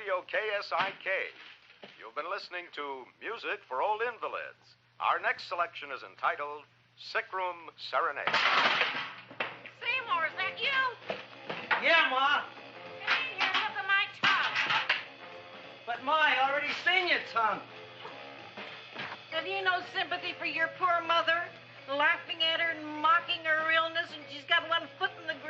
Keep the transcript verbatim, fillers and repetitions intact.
Radio K S I K. You've been listening to Music for Old Invalids. Our next selection is entitled Sick Room Serenade. Seymour, is that you? Yeah, Ma. Come in here and look at my tongue. But, Ma, I already seen your tongue. Have you no sympathy for your poor mother? Laughing at her and mocking her illness, and she's got one foot